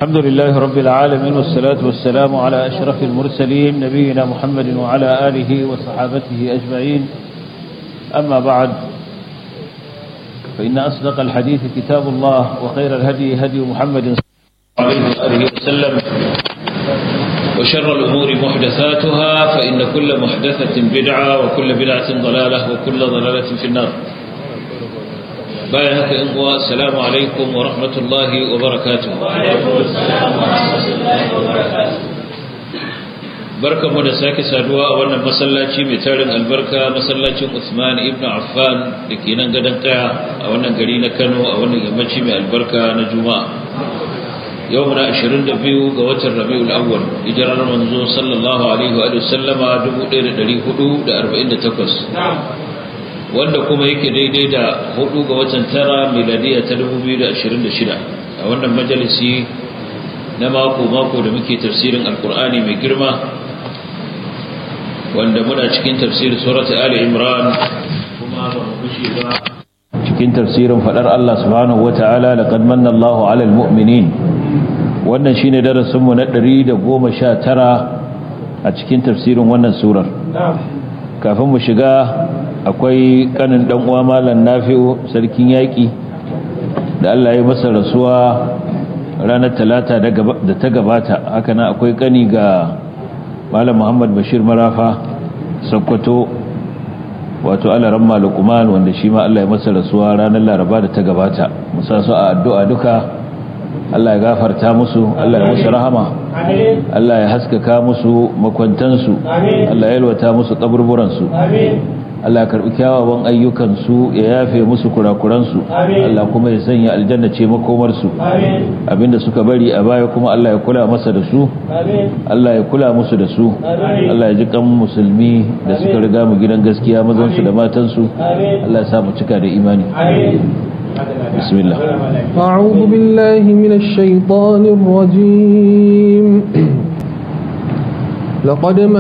الحمد لله رب العالمين والصلاة والسلام على أشرف المرسلين نبينا محمد وعلى آله وصحابته أجمعين. أما بعد، فإن أصدق الحديث كتاب الله، وخير الهدي هدي محمد صلى الله عليه وسلم، وشر الأمور محدثاتها، فإن كل محدثة بدعة وكل بدعة ضلالة وكل ضلالة في النار. بايعك إخوة، السلام عليكم ورحمة الله وبركاته. وعليكم السلام ورحمة الله وبركاته. بركة مدساك سادوا أولا مسلاتي متارن البركة مسلاتي عثمان ابن عفان لكي ننقدن قيا أولا قرينا كانوا أولا يمشي من البركة نجوما يومنا 22 قوات الربيع الأول إجرار منزول صلى الله عليه وآله وسلم دبو دير دلي هدو دا 48 wanda kuma yake daidai da 4 ga watan tara miladiya ta 2026 a wannan majalisi na mako da muke tafsirin alkur'ani mai girma, wanda muna cikin tafsirin surata ali imran, kuma ba mu kushe ba cikin tafsirin fadar Allah subhanahu wataala laqad manna Allahu 'alal mu'minin. Wannan shine darasin mu na 119 a cikin tafsirin wannan surar. Kafin mu shiga, akwai kanin dan uwa Malam Nafi'u sarkin yaki da Allah ya masa rasuwa ranar talata da ta gabata. Haka nan akwai kani ga Malam Muhammad Bashir Marafa Sokoto, wato Alaramma Luqman, wanda shi ma Allah ya masa rasuwa ranar Laraba da ta gabata. Musa su a addu'a duka, Allah ya gafarta musu, Allah ya musu rahama, Allah ya haskaka musu makwantansu, Allah ya yalwata musu kaburburansu, Allah ya karbi kyawawan ayyukansu, ya yafe musu kurakuransu, Allah kuma ya sanya aljanna ce makomarsu. Abinda suka bari a baya kuma Allah ya kula masa da su, Allah ya kula musu da su, Allah ya ji kan musulmi da suka riga mu gidan gaskiya, mazansu da matansu, Allah ya sa mu cika da imani. بسم الله. أعوذ بالله من الشيطان الرجيم. لقد